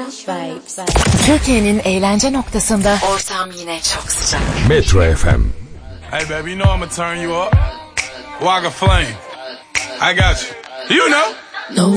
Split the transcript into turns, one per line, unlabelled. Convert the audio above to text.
Türkiye'nin eğlence noktasında ortam yine çok sıcak.
Metro FM.
Hey baby, you know I'ma turn you up. Walk a flame. I got you. You know.